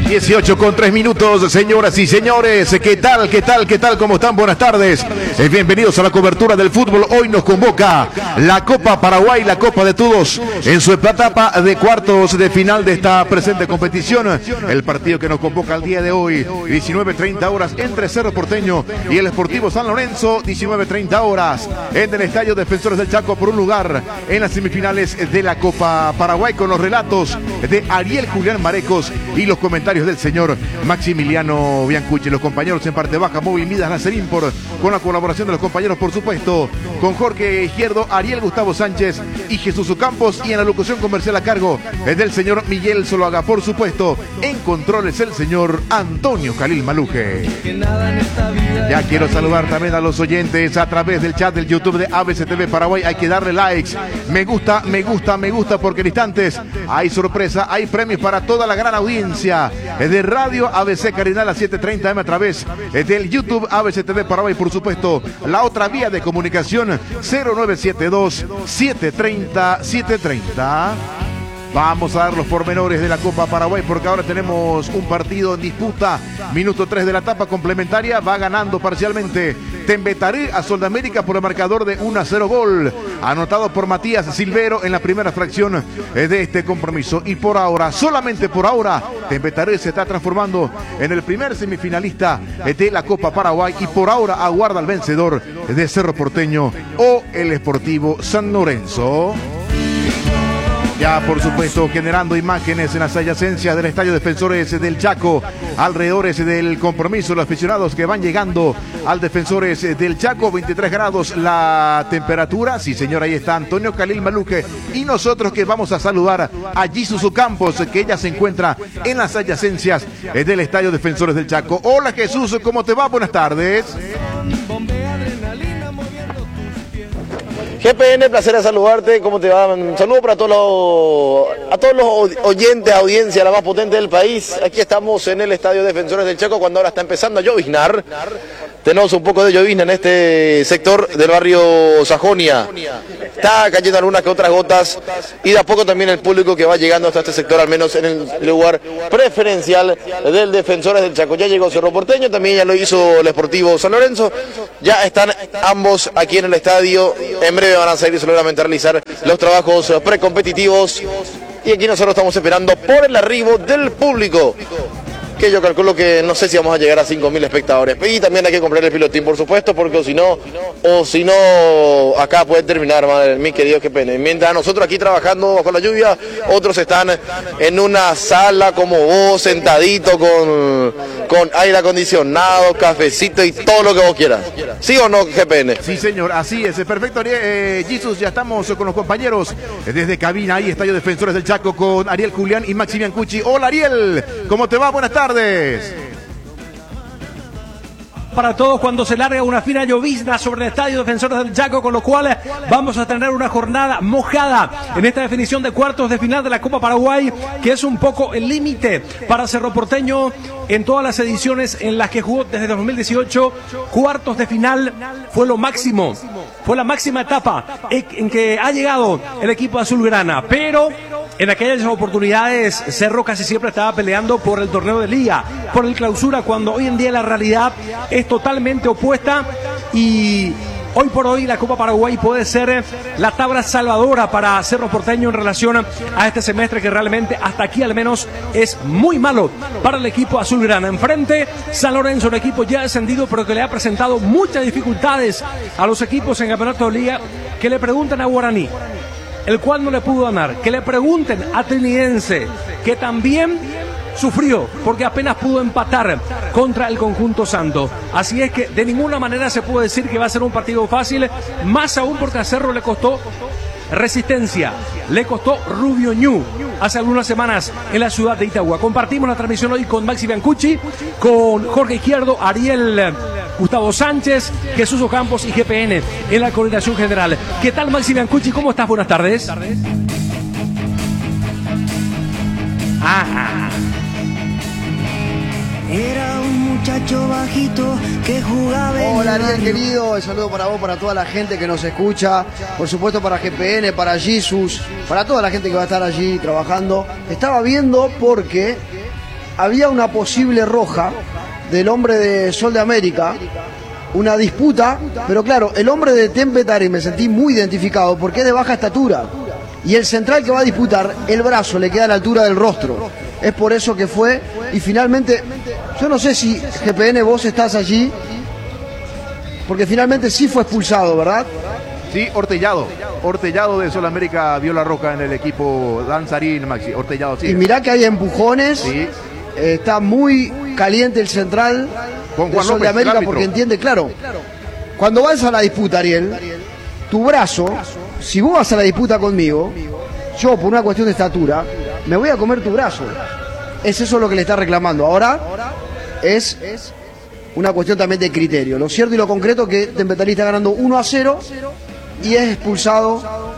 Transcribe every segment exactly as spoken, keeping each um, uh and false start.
dieciocho con tres minutos, señoras y señores. ¿Qué tal, qué tal, qué tal? ¿Cómo están? Buenas tardes. Eh, bienvenidos a la cobertura del fútbol. Hoy nos convoca la Copa Paraguay, la Copa de Todos, en su etapa de cuartos de final de esta presente competición. El partido que nos convoca el día de hoy, diecinueve treinta horas, entre Cerro Porteño y el Sportivo San Lorenzo. diecinueve treinta horas en el Estadio Defensores del Chaco por un lugar en las semifinales de la Copa Paraguay, con los relatos de Ariel Julián Marecos y los comentarios del señor Maximiliano Biancucci. Los compañeros en parte baja, Móvil Midas Nazarín, por, con la colaboración de los compañeros, por supuesto, con Jorge Izquierdo, Ariel Gustavo Sánchez y Jesús Ocampos, y en la locución comercial a cargo es del señor Miguel Zuluaga, por supuesto, en controles el señor Antonio Jalil Maluje. Ya quiero saludar también a los oyentes a través del chat del YouTube de A B C T V Paraguay. Hay que darle likes, me gusta, me gusta, me gusta, porque en instantes hay sorpresa, hay premios para toda la gran audiencia de Radio A B C Cardinal a siete treinta eme a través del YouTube A B C T V Paraguay. Por supuesto, la otra vía de comunicación cero nueve siete dos, siete treinta, siete treinta. Vamos a dar los pormenores de la Copa Paraguay, porque ahora tenemos un partido en disputa. Minuto tres de la etapa complementaria. Va ganando parcialmente Tembetarí a Sol de América por el marcador de uno a cero, gol anotado por Matías Silvero en la primera fracción de este compromiso. Y por ahora, solamente por ahora, Tembetarí se está transformando en el primer semifinalista de la Copa Paraguay, y por ahora aguarda al vencedor de Cerro Porteño o el Sportivo San Lorenzo. Ya, por supuesto, generando imágenes en las adyacencias del Estadio Defensores del Chaco, alrededores del compromiso, los aficionados que van llegando al Defensores del Chaco. Veintitrés grados la temperatura. Sí, señor, ahí está Antonio Jalil Maluje. Y nosotros que vamos a saludar a Jesús Ocampos, que ella se encuentra en las adyacencias del Estadio Defensores del Chaco. Hola, Jesús, ¿cómo te va? Buenas tardes. G P N, placer de saludarte, ¿cómo te va? Un saludo para todos los, a todos los oyentes, audiencia la más potente del país. Aquí estamos en el Estadio Defensores del Chaco, cuando ahora está empezando a lloviznar. Tenemos un poco de llovizna en este sector del barrio Sajonia. Está cayendo algunas que otras gotas, y de a poco también el público que va llegando hasta este sector, al menos en el lugar preferencial del Defensores del Chaco. Ya llegó Cerro Porteño, también ya lo hizo el Sportivo San Lorenzo. Ya están ambos aquí en el estadio. En breve van a salir seguramente a realizar los trabajos precompetitivos, y aquí nosotros estamos esperando por el arribo del público, que yo calculo que no sé si vamos a llegar a cinco mil espectadores. Y también hay que comprar el pilotín, por supuesto, porque o si no, o si no, acá puede terminar, madre, mi querido, qué pena. Mientras nosotros aquí trabajando bajo la lluvia, otros están en una sala como vos, sentadito con, con aire acondicionado, cafecito y todo lo que vos quieras. ¿Sí o no, G P N? Sí, señor, así es. Perfecto, eh, Jesús, ya estamos con los compañeros desde cabina, ahí, Estadio Defensores del Chaco, con Ariel Julián y Maxi Biancucci. Hola, Ariel, ¿cómo te va? Buenas tardes. Para todos, cuando se larga una fina llovizna sobre el Estadio Defensores del Chaco, con lo cual vamos a tener una jornada mojada en esta definición de cuartos de final de la Copa Paraguay, que es un poco el límite para Cerro Porteño en todas las ediciones en las que jugó desde dos mil dieciocho. Cuartos de final fue lo máximo, fue la máxima etapa en que ha llegado el equipo azulgrana, pero en aquellas oportunidades Cerro casi siempre estaba peleando por el torneo de liga, por el clausura, cuando hoy en día la realidad es totalmente opuesta, y hoy por hoy la Copa Paraguay puede ser la tabla salvadora para Cerro Porteño en relación a este semestre, que realmente hasta aquí al menos es muy malo para el equipo azulgrana. Enfrente, San Lorenzo, un equipo ya descendido, pero que le ha presentado muchas dificultades a los equipos en campeonato de liga. Que le pregunten a Guaraní, el cual no le pudo ganar. Que le pregunten a Trinidense, que también sufrió porque apenas pudo empatar contra el conjunto santo. Así es que de ninguna manera se puede decir que va a ser un partido fácil, más aún porque a Cerro le costó resistencia, le costó Rubio Ñu hace algunas semanas en la ciudad de Itagua. Compartimos la transmisión hoy con Maxi Biancucci, con Jorge Izquierdo, Ariel Gustavo Sánchez, Jesús Ocampos y G P N en la coordinación general. ¿Qué tal, Maxi Biancucci? ¿Cómo estás? Buenas tardes. Ah. Era un muchacho bajito que jugaba en Hola Ariel querido, el saludo para vos, para toda la gente que nos escucha, por supuesto para G P N, para Jesús, para toda la gente que va a estar allí trabajando. Estaba viendo porque había una posible roja del hombre de Sol de América, una disputa, pero claro, el hombre de Tempe Tarí me sentí muy identificado porque es de baja estatura. Y el central que va a disputar, el brazo le queda a la altura del rostro. Es por eso que fue, y finalmente, yo no sé si G P N vos estás allí, porque finalmente sí fue expulsado, ¿verdad? Sí, Ortellado. Ortellado de Sol América vio la roja en el equipo Danzarín, Maxi. Ortellado, sí. Y mirá que hay empujones, sí. eh, está muy caliente el central Con de Juan Sol López, de América el porque árbitro. entiende, claro, cuando vas a la disputa, Ariel, tu brazo, si vos vas a la disputa conmigo, yo por una cuestión de estatura, me voy a comer tu brazo. Es eso lo que le está reclamando. Ahora es una cuestión también de criterio. Lo cierto y lo concreto que Tempe Tarí está ganando uno a cero y es expulsado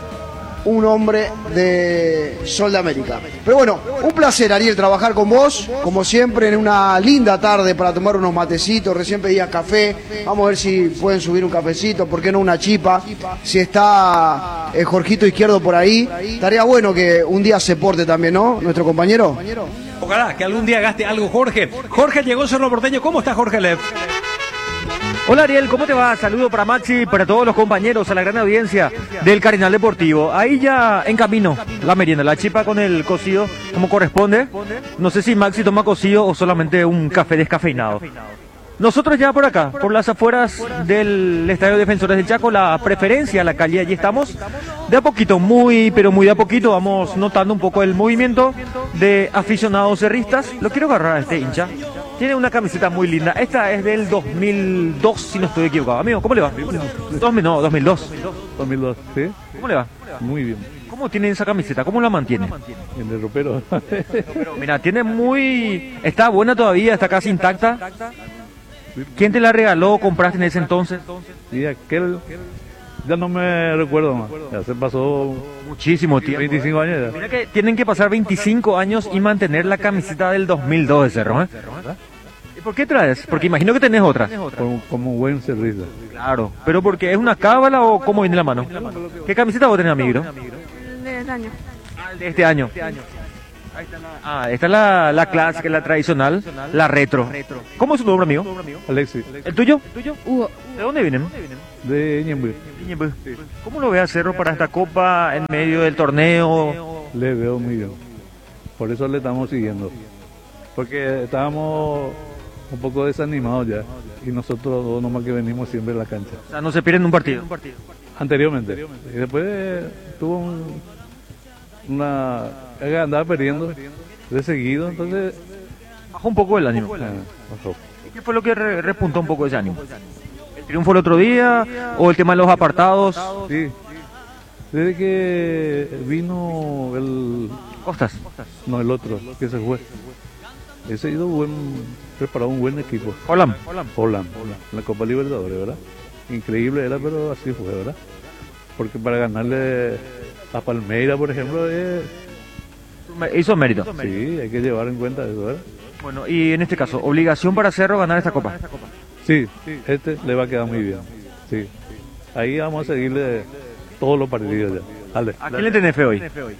un hombre de Sol de América. Pero bueno, un placer, Ariel, trabajar con vos, como siempre, en una linda tarde para tomar unos matecitos. Recién pedías café, vamos a ver si pueden subir un cafecito, ¿por qué no una chipa? Si está el Jorgito Izquierdo por ahí, estaría bueno que un día se porte también, ¿no? Nuestro compañero. Ojalá que algún día gaste algo Jorge. Jorge llegó en Cerro Porteño. ¿Cómo está Jorge Lev? Hola Ariel, ¿cómo te va? Saludo para Maxi, para todos los compañeros, a la gran audiencia del Carinal Deportivo. Ahí ya en camino, la merienda, la chipa con el cocido, como corresponde. No sé si Maxi toma cocido o solamente un café descafeinado. Nosotros ya por acá, por las afueras del Estadio Defensores del Chaco, la preferencia, la calle, allí estamos. De a poquito, muy, pero muy de a poquito, vamos notando un poco el movimiento de aficionados cerristas. Lo quiero agarrar a este hincha. Tiene una camiseta muy linda. Esta es del dos mil dos, si no estoy equivocado. Amigo, ¿cómo le va? dos mil, no, dos mil dos. dos mil dos, ¿sí? ¿Cómo le va? Muy bien. ¿Cómo tiene esa camiseta? ¿Cómo la mantiene? En el ropero. Pero, mira, tiene muy... Está buena todavía, está casi intacta. ¿Quién te la regaló o compraste en ese entonces? Y aquel... Ya no me recuerdo más. Ya se pasó muchísimo tiempo. veinticinco años ya. Mira que tienen que pasar veinticinco años y mantener la camiseta del dos mil dos de Cerro, ¿eh? ¿Y por qué traes? Porque imagino que tenés otra. Como, como buen cerrista. Claro. ¿Pero porque es una cábala o cómo viene la mano? ¿Qué camiseta vos tenés, amigo? De este año. Ah, de este año. Ah, esta es la, la clásica, la tradicional, la retro. ¿Cómo es su nombre, amigo? Alexis. ¿El tuyo? Hugo. ¿De dónde vienen? De Ñemby. ¿Cómo lo ve a Cerro para esta copa en medio del torneo? Le veo muy bien. Por eso le estamos siguiendo. Porque estábamos un poco desanimados ya. Y nosotros dos nomás que venimos siempre a la cancha. O sea, no se pierden un partido. Anteriormente. Y después tuvo un, una... andaba perdiendo de seguido, entonces... Bajó un poco el ánimo. Ah, bajó. ¿Y qué fue lo que re repuntó un poco ese ánimo? ¿El triunfo el otro día o el tema de los apartados? Sí. Desde que vino el... Costas. No, el otro, que se fue. Ese ha ido buen, preparado un buen equipo. Holland. Holland, la Copa Libertadores, ¿verdad? Increíble era, pero así fue, ¿verdad? Porque para ganarle a Palmeiras, por ejemplo, es... hizo mérito. Sí, hay que llevar en cuenta eso, ¿verdad? Bueno, y en este caso, ¿obligación para Cerro ganar esta copa? Sí, este le va a quedar muy bien. Sí. Ahí vamos a seguirle todos los partidos ya. Dale. ¿A quién le tenés fe hoy?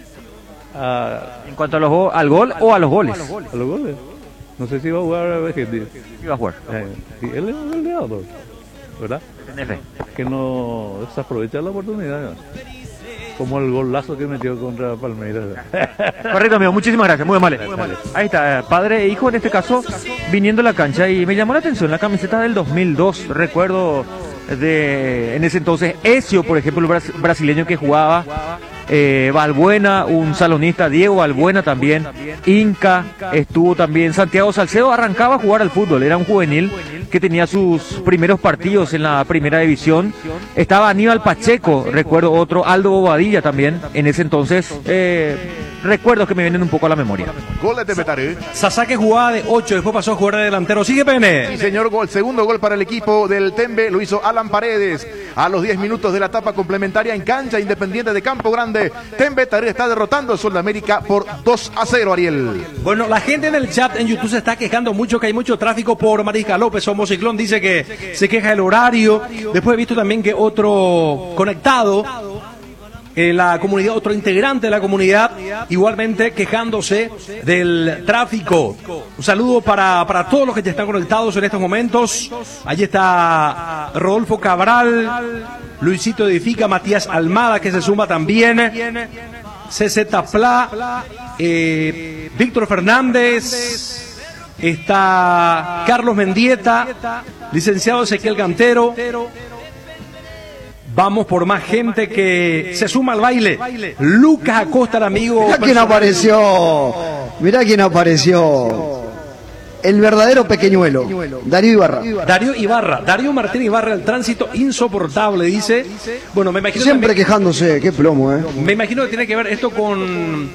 A, en cuanto a los go al gol o a los goles. A los goles. No sé si va a jugar a Argentina. Sí va a jugar. Eh, sí, él es un goleador, ¿verdad? ¿Tenés fe? Que no desaprovecha la oportunidad. Como el golazo que metió contra Palmeiras. Correcto, amigo. Muchísimas gracias. Muy amable. Ahí está, padre e hijo en este caso, viniendo a la cancha. Y me llamó la atención la camiseta del dos mil dos. Recuerdo de en ese entonces Ezio, por ejemplo, el bras brasileño que jugaba. Eh, Valbuena, un salonista, Diego Valbuena también, Inca, estuvo también Santiago Salcedo, arrancaba a jugar al fútbol, era un juvenil que tenía sus primeros partidos en la primera división. Estaba Aníbal Pacheco, recuerdo otro, Aldo Bobadilla también, en ese entonces, eh, recuerdos que me vienen un poco a la memoria. Gol de Tempe Tarí. Sasake jugaba de ocho, después pasó a jugar de delantero. Sigue Pene. Sí, señor, gol. Segundo gol para el equipo del Tembe. Lo hizo Alan Paredes a los diez minutos de la etapa complementaria en cancha Independiente de Campo Grande. Tempe Tarí está derrotando a Sol de América por dos a cero, Ariel. Bueno, la gente en el chat en YouTube se está quejando mucho que hay mucho tráfico por Mariscal López. Homociclón dice que se queja el horario. Después he visto también que otro conectado en la comunidad, otro integrante de la comunidad, igualmente quejándose del tráfico. Un saludo para, para todos los que ya están conectados en estos momentos. Allí está Rodolfo Cabral, Luisito Edifica, Matías Almada, que se suma también, C Z Pla, eh, Víctor Fernández, está Carlos Mendieta, licenciado Ezequiel Cantero. Vamos por más gente que se suma al baile. Lucas Acosta, el amigo. Mirá quién apareció. Mirá quién apareció. El verdadero pequeñuelo. Darío Ibarra. Darío Ibarra. Darío Martín Ibarra, el tránsito insoportable, dice. Bueno, me imagino. Siempre también, quejándose. Qué plomo, ¿eh? Me imagino que tiene que ver esto con,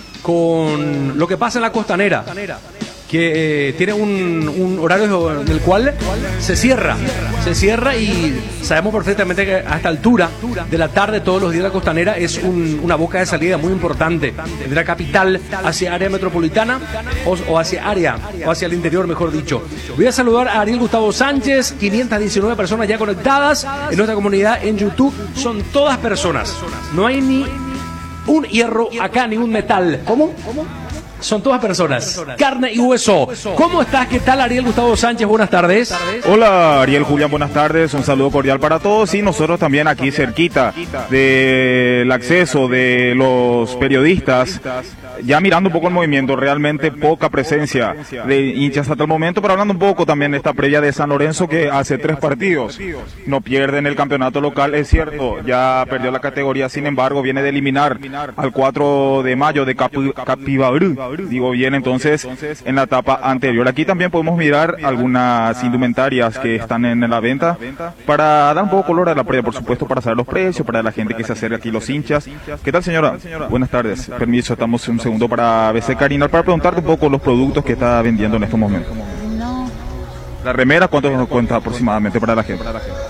con lo que pasa en la costanera. Que eh, tiene un, un horario en el cual se cierra, se cierra y sabemos perfectamente que a esta altura de la tarde todos los días la costanera es un, una boca de salida muy importante de la capital hacia área metropolitana o, o hacia área, o hacia el interior, mejor dicho. Voy a saludar a Ariel Gustavo Sánchez, quinientas diecinueve personas ya conectadas en nuestra comunidad en YouTube, son todas personas, no hay ni un hierro acá, ni un metal. ¿Cómo? ¿Cómo? Son todas personas, carne y hueso. ¿Cómo estás? ¿Qué tal, Ariel Gustavo Sánchez? Buenas tardes. Hola, Ariel Julián, buenas tardes. Un saludo cordial para todos. Y nosotros también aquí cerquita del acceso de los periodistas, ya mirando un poco el movimiento, realmente poca presencia de hinchas hasta el momento, pero hablando un poco también de esta previa de San Lorenzo, que hace tres partidos no pierde en el campeonato local, es cierto, ya perdió la categoría, sin embargo, viene de eliminar al cuatro de mayo de Capi, Capibarú. Digo bien, entonces, en la etapa anterior. Aquí también podemos mirar algunas indumentarias que están en la venta para dar un poco color a la previa, por supuesto, para saber los precios, para la gente que se acerca aquí, los hinchas. ¿Qué tal, señora? Buenas tardes. Permiso, estamos un segundo para A B C Carinal para preguntarte un poco los productos que está vendiendo en estos momentos. No. La remera, ¿cuánto nos cuenta aproximadamente para la gente?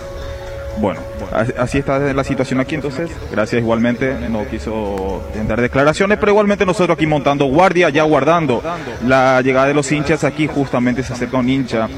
Bueno, así está la situación aquí, entonces, gracias igualmente, no quiso dar declaraciones, pero igualmente nosotros aquí montando guardia, ya guardando la llegada de los hinchas. Aquí justamente se acerca un hincha,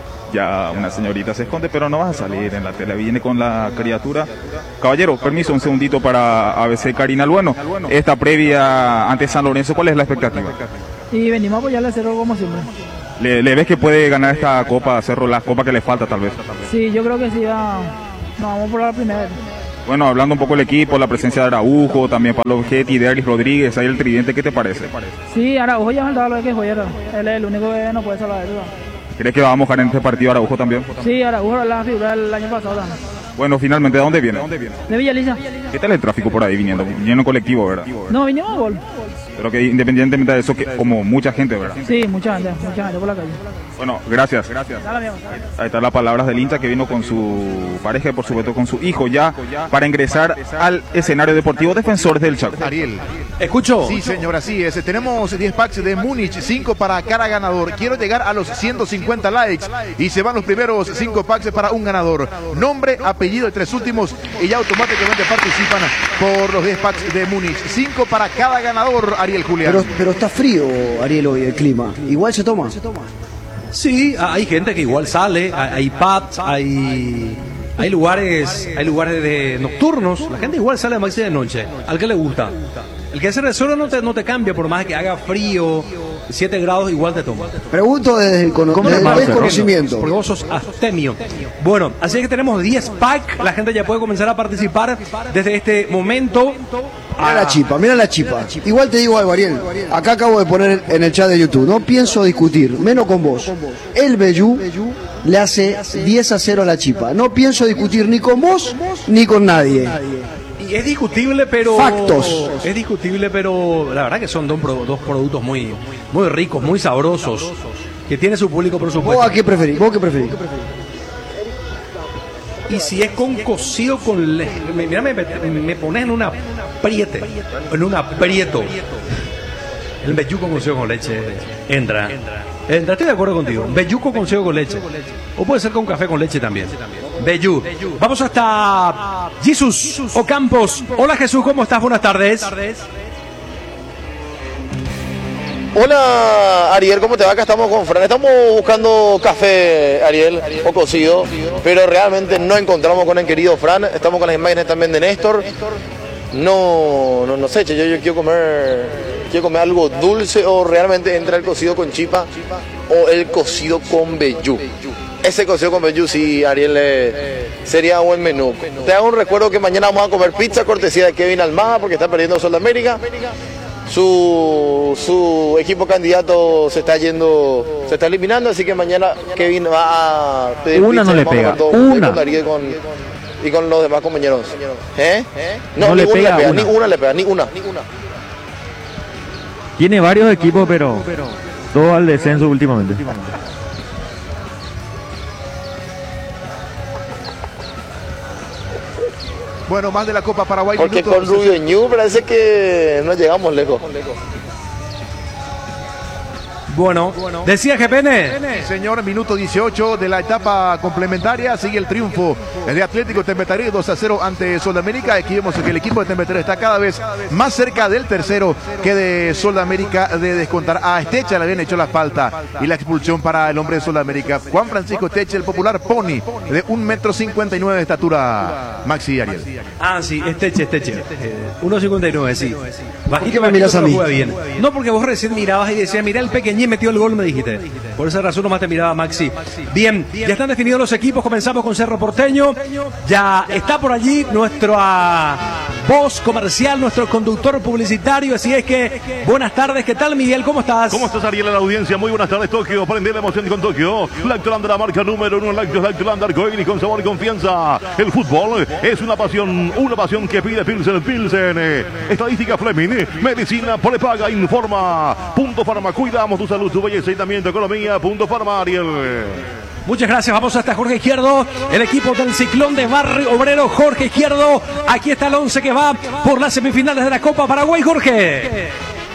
ya una señorita se esconde, pero no vas a salir en la tele, viene con la criatura. Caballero, permiso, un segundito para A B C Carinal. Bueno, esta previa ante San Lorenzo, ¿cuál es la expectativa? Y venimos a apoyarle a Cerro como siempre. ¿Le, le ves que puede ganar esta copa, Cerro, la copa que le falta tal vez? Sí, yo creo que sí, va... No, vamos por la primera. Bueno, hablando un poco del equipo, la presencia de Araujo, también Pablo Getty, Derlis Rodríguez, ahí el tridente, ¿qué te parece? Sí, Araujo ya faltaba lo de que juega. Él es el único que no puede salvar eso. ¿Crees que va a mojar en este partido Araujo también? Sí, Araujo era la figura del año pasado también. Bueno, finalmente, ¿de dónde viene? De Villaliza. ¿Qué tal el tráfico por ahí viniendo? Viniendo colectivo, ¿verdad? No, vinimos a gol. Pero que independientemente de eso, que como mucha gente, ¿verdad? Sí, mucha gente, mucha gente por la calle. Bueno, gracias. Gracias. Ahí están las palabras del hincha que vino con su pareja y por supuesto con su hijo ya para ingresar al escenario deportivo Defensores del Chaco. Ariel. ¿Escucho? Sí, señor, así es. Tenemos diez packs de Múnich, cinco para cada ganador. Quiero llegar a los ciento cincuenta likes y se van los primeros cinco packs para un ganador. Nombre, apellido de tres últimos y ya automáticamente participan por los diez packs de Múnich. cinco para cada ganador, Ariel Julián. Pero, pero está frío, Ariel, hoy el clima. Igual se toma. Sí, hay gente que igual sale, hay pads, hay, hay lugares, hay lugares de nocturnos, la gente igual sale a maxi de noche, al que le gusta. El que hace resort no te, no te cambia, por más que haga frío, siete grados, igual te toma. Pregunto desde el, cono desde el desconocimiento. Porque vos sos astemio. Bueno, así que tenemos diez packs, la gente ya puede comenzar a participar desde este momento. Mira la chipa, mira la chipa. Igual te digo algo, Ariel. Acá acabo de poner en el chat de YouTube. No pienso discutir, menos con vos. El Bellú le hace diez a cero a la chipa. No pienso discutir ni con vos ni con nadie. Y es discutible, pero... Factos. Es discutible, pero la verdad que son dos, dos productos muy, muy ricos, muy sabrosos, que tiene su público, por supuesto. ¿Vos a qué preferís? ¿Vos qué preferís? Y si es con cocido con leche, mira, me, me pones en una apriete, en un aprieto. El belluco con cocido con leche entra. Entra, estoy de acuerdo contigo. Belluco con cocido con leche. O puede ser con café con leche también. Bellú. Vamos hasta Jesús Ocampos. Hola Jesús, ¿cómo estás? Buenas tardes. Hola Ariel, ¿cómo te va? Acá estamos con Fran. Estamos buscando café, Ariel, o cocido, pero realmente no encontramos con el querido Fran. Estamos con las imágenes también de Néstor. No, no, no sé, che, yo, yo quiero comer, quiero comer algo dulce o realmente entra el cocido con chipa o el cocido con vellú. Ese cocido con vellú sí, Ariel, eh, sería un buen menú. Te hago un recuerdo que mañana vamos a comer pizza cortesía de Kevin Almada porque está perdiendo Sol de América. Su, su equipo candidato se está yendo, se está eliminando, así que mañana Kevin va a pedir una pizza, no le pega, todo, una. Con Ariel con, y con los demás compañeros. ¿Eh? No, No ni le una pega le pega, una. ni una le pega, ni una. Tiene varios equipos, pero todo al descenso últimamente. Bueno, más de la Copa Paraguay. Porque minutos. con Rubio Ñu parece que no llegamos lejos. Bueno, decía G P N. Sí, señor, minuto dieciocho de la etapa complementaria. Sigue el triunfo de Atlético Tembetarí dos a cero ante Sol de América. Aquí vemos que el equipo de Tembetarí está cada vez más cerca del tercero que de Sol de América de descontar. A Estecha le habían hecho la falta y la expulsión para el hombre de Sol de América. Juan Francisco Estecha, el popular Pony, de un metro cincuenta y nueve de estatura. Maxi Ariel. Ah, sí, Esteche, Esteche. Eh, uno cincuenta y nueve, sí. Bajito, qué me bajito, miras a pero mí? juega bien. No, porque vos recién mirabas y decías, mira el pequeñín metió el gol, me dijiste. Por esa razón nomás te miraba Maxi. Bien, ya están definidos los equipos. Comenzamos con Cerro Porteño. Ya está por allí nuestro ah, voz comercial, nuestro conductor publicitario. Así es que, buenas tardes. ¿Qué tal, Miguel? ¿Cómo estás? ¿Cómo estás, Ariel, en la audiencia? Muy buenas tardes, Tokio. Prende la emoción con Tokio. Lactolander, la marca número uno. Lácteos Lactolander, arcoíris con sabor y confianza. El fútbol es una pasión, una pasión que pide Pilsen. Pilsen. Estadística Fleming. Medicina prepaga, informa. Punto Farma. Cuidamos tu salud, tu belleza y también tu economía. Punto Farma, Ariel. Muchas gracias. Vamos hasta Jorge Izquierdo, el equipo del Ciclón de Barrio Obrero. Jorge Izquierdo, aquí está el once que va por las semifinales de la Copa Paraguay. Jorge.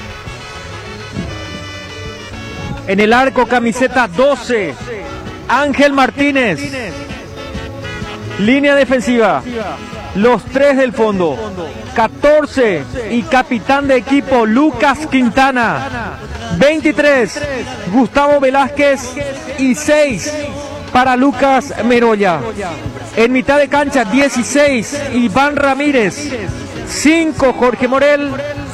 En el arco, camiseta doce, Ángel Martínez. Línea defensiva, los tres del fondo, catorce y capitán de equipo Lucas Quintana. veintitrés, Gustavo Velázquez y seis para Lucas Meroya. En mitad de cancha, dieciséis, Iván Ramírez. cinco, Jorge Morel.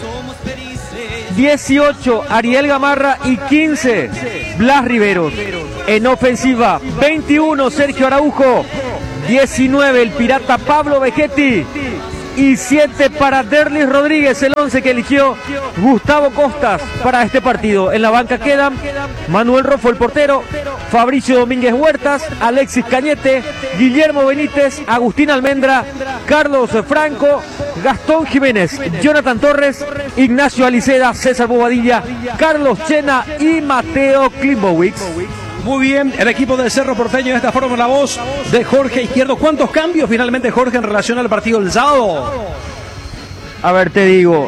dieciocho, Ariel Gamarra y quince, Blas Riveros. En ofensiva, veintiuno, Sergio Araujo. diecinueve, el pirata Pablo Vegetti. Y siete para Derlis Rodríguez, el once que eligió Gustavo Costas para este partido. En la banca quedan Manuel Roffo, el portero, Fabricio Domínguez Huertas, Alexis Cañete, Guillermo Benítez, Agustín Almendra, Carlos Franco, Gastón Jiménez, Jonathan Torres, Ignacio Aliceda, César Bobadilla, Carlos Chena y Mateo Klimbowicz. Muy bien, el equipo del Cerro Porteño de esta forma, la voz de Jorge Izquierdo. ¿Cuántos cambios finalmente, Jorge, en relación al partido del sábado? A ver, te digo,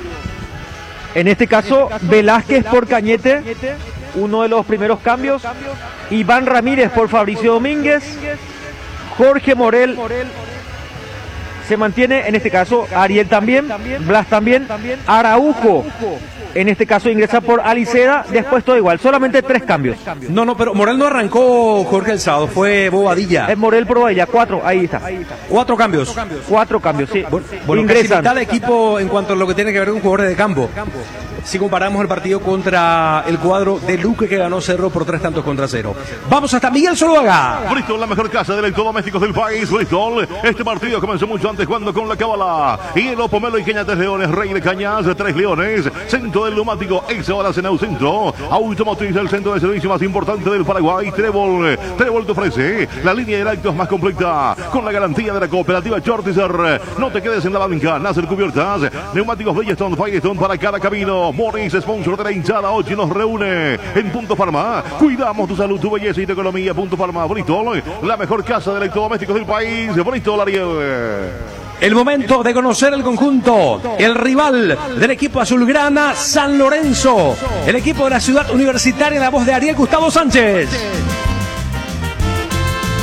en este caso, Velázquez por Cañete, uno de los primeros cambios. Iván Ramírez por Fabricio Domínguez. Jorge Morel se mantiene, en este caso, Ariel también, Blas también, Araujo. En este caso ingresa por Aliceda, después todo igual, solamente tres cambios. No, no, pero Morel no arrancó, Jorge, el sábado, fue Bobadilla. Es Morel por Bobadilla, cuatro, ahí está. Cuatro cambios. Cuatro cambios, sí. Bueno, ingresan. casi mitad de equipo en cuanto a lo que tiene que ver con jugadores de campo. Si comparamos el partido contra el cuadro de Luque, que ganó Cerro por tres tantos contra cero. Vamos hasta Miguel Zuluaga. Bristol, la mejor casa de electrodomésticos del país. Bristol, este partido comenzó mucho antes jugando con la Cábala. Y el Pomelo y Cañas, tres leones. Rey de Cañas, tres leones. Centro del neumático, ex horas en el centro. Automotriz, el centro de servicio más importante del Paraguay. Trébol, Trébol te ofrece la línea de lácteos más completa, con la garantía de la cooperativa Chortizer. No te quedes en la banca, Nacer Cubiertas. Neumáticos Bridgestone, Firestone para cada camino. Morris, sponsor de la hinchada, hoy nos reúne en Punto Farma. Cuidamos tu salud, tu belleza y tu economía. Punto Farma, Bristol, la mejor casa de electrodomésticos del país. Bristol, Ariel. El momento de conocer el conjunto, el rival del equipo azulgrana, San Lorenzo. El equipo de la ciudad universitaria, en la voz de Ariel Gustavo Sánchez.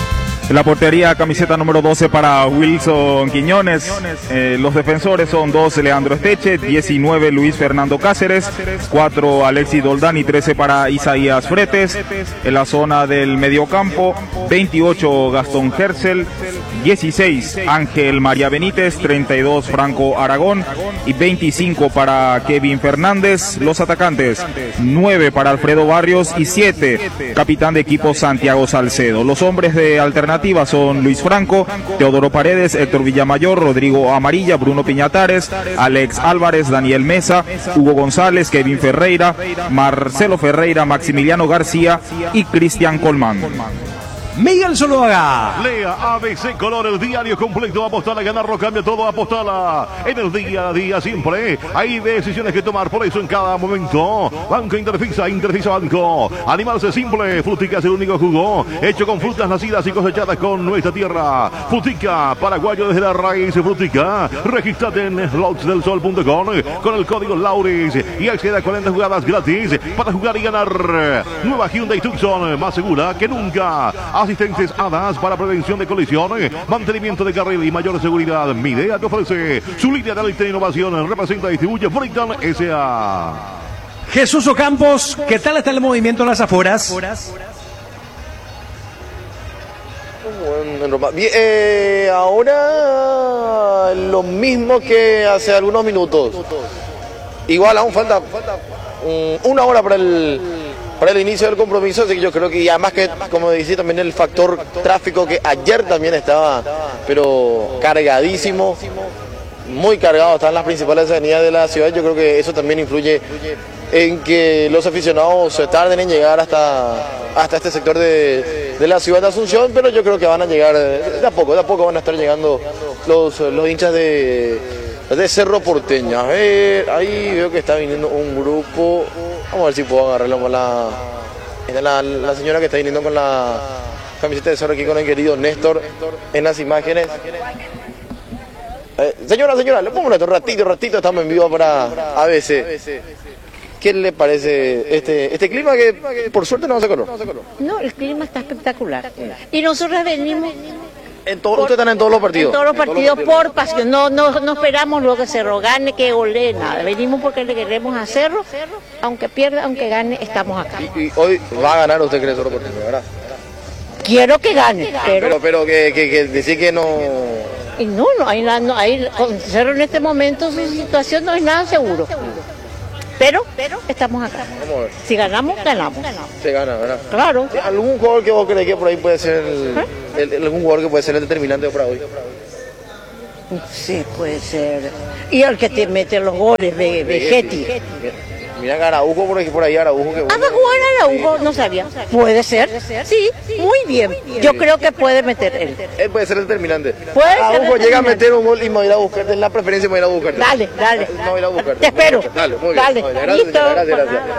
La portería, camiseta número doce para Wilson Quiñones. Eh, los defensores son doce Leandro Esteche, diecinueve Luis Fernando Cáceres, cuatro Alexis Doldán y trece para Isaías Fretes. En la zona del mediocampo, veintiocho Gastón Hersel, dieciséis Ángel María Benítez, treinta y dos Franco Aragón y veinticinco para Kevin Fernández. Los atacantes, nueve para Alfredo Barrios y siete capitán de equipo Santiago Salcedo. Los hombres de alternativa son Luis Franco, Teodoro Paredes, Héctor Villamayor, Rodrigo Amarilla, Bruno Piñatares, Alex Álvarez, Daniel Mesa, Hugo González, Kevin Ferreira, Marcelo Ferreira, Maximiliano García y Cristian Colmán. Miguel Zuluaga. Lea A B C Color, el diario completo. Apostala, ganarlo, cambia todo, apostala. En el día a día siempre hay decisiones que tomar, por eso en cada momento. Banco Interfisa, Interfisa Banco. Animarse simple, Frutica es el único jugo hecho con frutas nacidas y cosechadas con nuestra tierra. Frutica, paraguayo desde la raíz. Frutica, registrate en slots del sol punto com con el código Lauris y acceda a cuarenta jugadas gratis para jugar y ganar. Nueva Hyundai Tucson, más segura que nunca. Asistentes A D A S para prevención de colisiones, mantenimiento de carril y mayor seguridad. Midea te ofrece su línea de alta innovación. Representa y distribuye Brighton S A Jesús Ocampos, ¿qué tal está el movimiento en las afueras? Bien, eh, ahora lo mismo que hace algunos minutos. Igual aún falta um, una hora para el para el inicio del compromiso, así que yo creo que, y además que, como decía, también el factor tráfico que ayer también estaba, pero cargadísimo, muy cargado, están las principales avenidas de la ciudad. Yo creo que eso también influye en que los aficionados tarden en llegar hasta, hasta este sector de, de la ciudad de Asunción, pero yo creo que van a llegar de a poco, de a poco van a estar llegando los, los hinchas de, de Cerro Porteño. A ver, ahí veo que está viniendo un grupo. Vamos a ver si puedo agarrarlo la, la, la señora que está viniendo con la camiseta de Cerro aquí con el querido Néstor en las imágenes. Eh, señora, señora, le pongo un ratito, ratito, estamos en vivo para A B C. ¿Qué le parece este este clima que por suerte no hace calor? No, el clima está espectacular. Y nosotros venimos... En todo, ustedes están en todos los partidos. En todos los partidos, todos los partidos. por pasión. No, no, no esperamos luego que Cerro gane, que golee, nada. Venimos porque le queremos a Cerro. Aunque pierda, aunque gane, estamos acá. Y, y hoy va a ganar usted, cree, Cerro Porteño, ¿verdad? Quiero que gane, pero... Pero, pero que, que, que decir que no... Y no, no hay nada, no, hay, con Cerro en este momento su situación no es nada seguro. Pero, pero estamos acá. Vamos a ver. Si ganamos, ganamos. Se gana, ¿verdad? Claro. ¿Algún jugador que vos crees que por ahí puede ser el, ¿Eh? el, el, algún jugador que puede ser el determinante para hoy? Sí, puede ser. Y el que te mete los goles, de Vegetti. Mira que Araujo por ahí, por ahí Araujo. Que ah, va a jugar Araujo, no sabía. Puede ser, sí, muy bien. Yo creo que puede meter él. Él puede ser el determinante. Puede Araujo llega a meter un gol y me voy a ir a buscarte, es la preferencia, me voy a ir a buscarte. Dale, dale. Me voy a ir a buscarte. Te espero. Dale, muy bien. Dale, gracias, listo. Gracias, gracias.